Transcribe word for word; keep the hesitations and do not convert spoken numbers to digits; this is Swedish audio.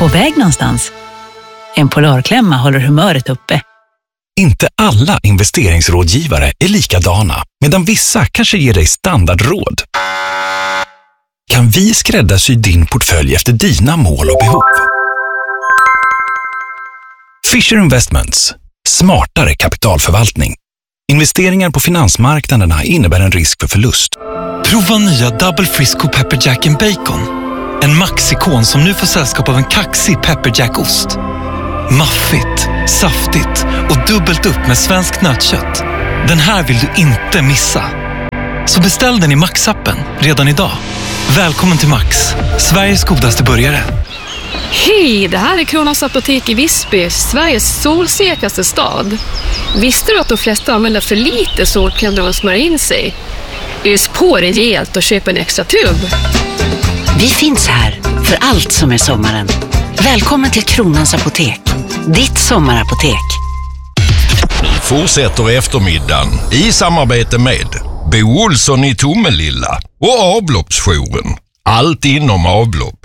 På väg någonstans? En Polarklämma håller humöret uppe. Inte alla investeringsrådgivare är likadana, medan vissa kanske ger dig standardråd. Kan vi skräddarsy din portfölj efter dina mål och behov? Fisher Investments. Smartare kapitalförvaltning. Investeringar på finansmarknaderna innebär en risk för förlust. Prova nya Double Frisco Pepper Jack and Bacon. En maxikon som nu får sällskap av en kaxig Pepper Jack-ost. Maffigt, saftigt och dubbelt upp med svenskt nötkött. Den här vill du inte missa. Så beställ den i Max-appen redan idag. Välkommen till Max, Sveriges godaste burgare. Hej, det här är Kronans apotek i Visby, Sveriges solsäkraste stad. Visste du att de flesta använder för lite solkräm när de smörjer in sig? Ös på rejält och köp en extra tub. Vi finns här för allt som är sommaren. Välkommen till Kronans apotek, ditt sommarapotek. Nu fortsätter eftermiddagen i samarbete med Bo Olsson i Tomelilla och avloppsjouren. Allt inom avlopp.